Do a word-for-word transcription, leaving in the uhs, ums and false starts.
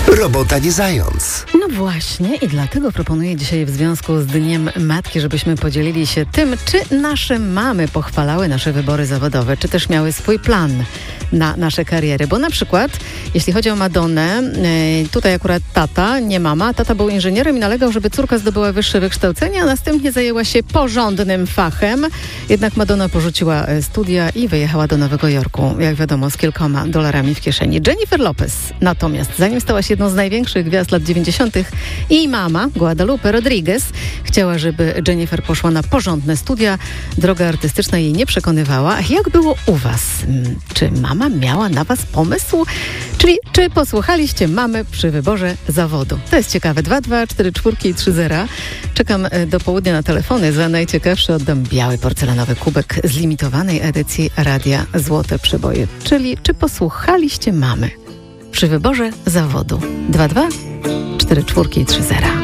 Robota nie zając. No właśnie i dlatego proponuję dzisiaj w związku z Dniem Matki, żebyśmy podzielili się tym, czy nasze mamy pochwalały nasze wybory zawodowe, czy też miały swój plan na nasze kariery. Bo na przykład, jeśli chodzi o Madonnę, tutaj akurat tata, nie mama, tata był inżynierem i nalegał, żeby córka zdobyła wyższe wykształcenie, a następnie zajęła się porządnym fachem. Jednak Madonna porzuciła studia i wyjechała do Nowego Jorku, jak wiadomo, z kilkoma dolarami w kieszeni. Jennifer Lopez natomiast, zanim stała się jedną z największych gwiazd lat dziewięćdziesiątych, jej mama, Guadalupe Rodriguez, chciała, żeby Jennifer poszła na porządne studia. Droga artystyczna jej nie przekonywała. Jak było u was? Czy mama miała na was pomysł? Czyli czy posłuchaliście mamy przy wyborze zawodu? To jest ciekawe. dwa dwa cztery cztery trzy zero. Czekam do południa na telefony. Za najciekawszy oddam biały porcelanowy kubek z limitowanej edycji Radia Złote Przeboje. Czyli czy posłuchaliście mamy przy wyborze zawodu? dwa dwa cztery cztery trzy zero.